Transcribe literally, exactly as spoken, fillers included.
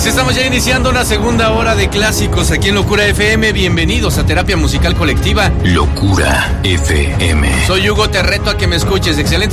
Pues estamos ya iniciando una segunda hora de clásicos aquí en Locura F M. Bienvenidos a Terapia Musical Colectiva. Locura F M. Soy Hugo, te reto a que me escuches. Excelente